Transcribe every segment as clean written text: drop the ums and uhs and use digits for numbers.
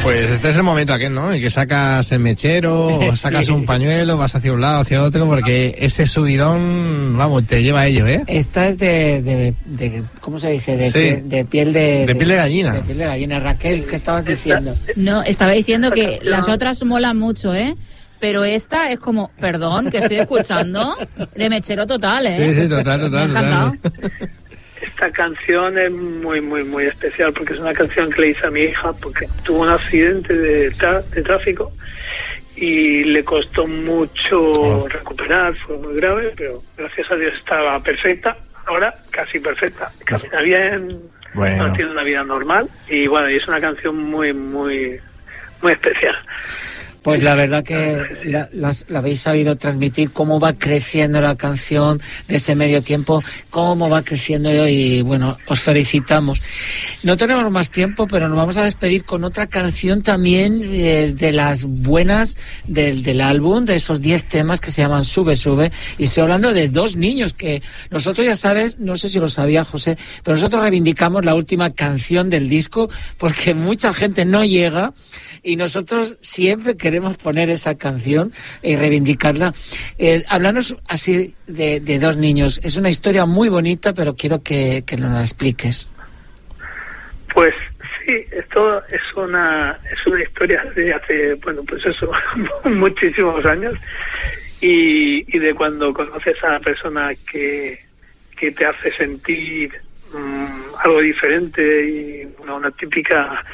Pues este es el momento aquel, ¿no? En que sacas el mechero, o sacas un pañuelo, vas hacia un lado, hacia otro, porque ese subidón, vamos, te lleva a ello, ¿eh? Esta es de ¿cómo se dice? De piel de piel de gallina. De piel de gallina. Raquel, ¿qué estabas diciendo? No, estaba diciendo que las otras molan mucho, ¿eh? Pero esta es como, perdón, que estoy escuchando, de mechero total, ¿eh? Sí, total. Me ha encantado. Esta canción es muy, muy, muy especial porque es una canción que le hice a mi hija porque tuvo un accidente de tráfico y le costó mucho recuperar, fue muy grave, pero gracias a Dios estaba perfecta, ahora casi perfecta, camina bien, tiene una vida normal y bueno, y es una canción muy, muy, muy especial. Pues la verdad que la habéis sabido transmitir, cómo va creciendo la canción de ese medio tiempo, cómo va creciendo y bueno, os felicitamos. No tenemos más tiempo, pero nos vamos a despedir con otra canción también de las buenas del álbum, de esos 10 temas que se llaman Sube, Sube, y estoy hablando de 2 niños que nosotros, ya sabes, no sé si lo sabía José, pero nosotros reivindicamos la última canción del disco porque mucha gente no llega y nosotros siempre queremos poner esa canción y reivindicarla. Háblanos así de 2 niños. Es una historia muy bonita, pero quiero que nos la expliques. Pues sí, esto es una historia de hace, bueno, pues eso, muchísimos años y de cuando conoces a la persona que te hace sentir algo diferente y una típica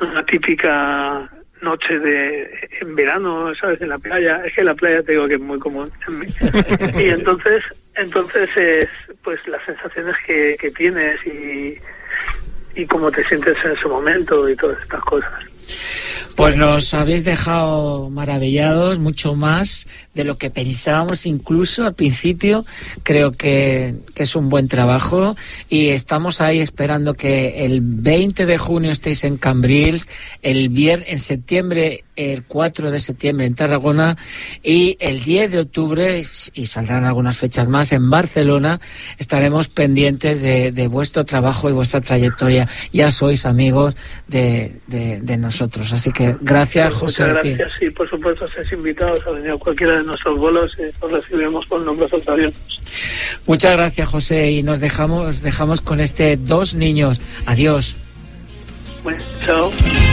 noche en verano, ¿sabes? En la playa. Es que la playa te digo que es muy común en mí. Y entonces es pues las sensaciones que tienes y cómo te sientes en ese momento y todas estas cosas. Pues nos habéis dejado maravillados, mucho más de lo que pensábamos incluso al principio. Creo que es un buen trabajo y estamos ahí esperando que el 20 de junio estéis en Cambrils, en septiembre, el 4 de septiembre en Tarragona y el 10 de octubre, y saldrán algunas fechas más, en Barcelona. Estaremos pendientes de vuestro trabajo y vuestra trayectoria. Ya sois amigos de nosotros, así que gracias, José. Muchas gracias, sí, por supuesto, seáis invitados a venir a cualquiera de nuestros vuelos, os recibiremos con los brazos abiertos. Muchas gracias, José, y nos dejamos con este 2 niños. Adiós. Bueno, chao.